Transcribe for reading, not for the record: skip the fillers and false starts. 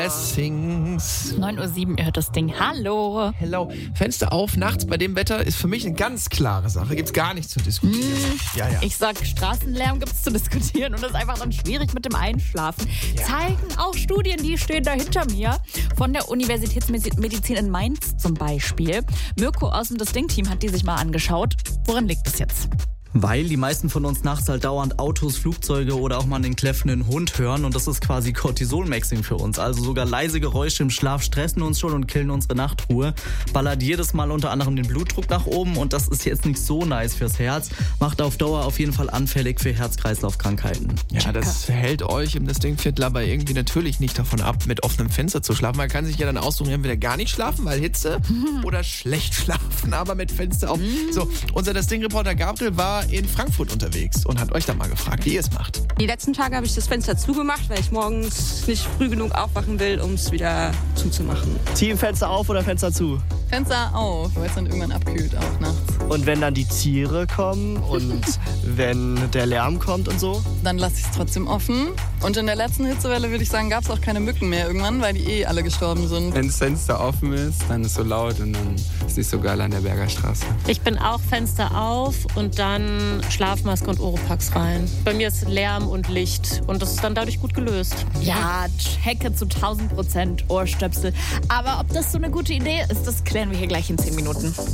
Blessings. 9:07 Uhr, ihr hört das Ding. Hallo. Hello. Fenster auf, nachts bei dem Wetter ist für mich eine ganz klare Sache. Gibt's gar nichts zu diskutieren. Ja. Ich sag, Straßenlärm gibt's zu diskutieren und das ist einfach dann schwierig mit dem Einschlafen. Ja. Zeigen auch Studien, die stehen da hinter mir. Von der Universitätsmedizin in Mainz zum Beispiel. Mirko aus dem Das Ding-Team hat die sich mal angeschaut. Woran liegt es jetzt? Weil die meisten von uns nachts halt dauernd Autos, Flugzeuge oder auch mal einen kläffenden Hund hören und das ist quasi Cortisol-Maxing für uns. Also sogar leise Geräusche im Schlaf stressen uns schon und killen unsere Nachtruhe. Ballert jedes Mal unter anderem den Blutdruck nach oben und das ist jetzt nicht so nice fürs Herz. Macht auf Dauer auf jeden Fall anfällig für Herz-Kreislauf-Krankheiten. Ja, das hält euch im Das Ding-Viertel aber irgendwie natürlich nicht davon ab, mit offenem Fenster zu schlafen. Man kann sich ja dann aussuchen, entweder gar nicht schlafen, weil Hitze, oder schlecht schlafen, aber mit Fenster auf. So, unser Das Ding-Reporter Gabriel war in Frankfurt unterwegs und hat euch dann mal gefragt, wie ihr es macht. Die letzten Tage habe ich das Fenster zugemacht, weil ich morgens nicht früh genug aufwachen will, um es wieder zuzumachen. Team Fenster auf oder Fenster zu? Fenster auf, weil es dann irgendwann abkühlt auch nachts. Und wenn dann die Tiere kommen und wenn der Lärm kommt und so? Dann lasse ich es trotzdem offen. Und in der letzten Hitzewelle, würde ich sagen, gab es auch keine Mücken mehr irgendwann, weil die alle gestorben sind. Wenn das Fenster offen ist, dann ist es so laut und dann ist es nicht so geil an der Berger Straße. Ich bin auch Fenster auf und dann Schlafmaske und Oropax rein. Bei mir ist Lärm und Licht und das ist dann dadurch gut gelöst. Ja, checke zu 1000% Ohrstöpsel. Aber ob das so eine gute Idee ist, das klären wir hier gleich in 10 Minuten.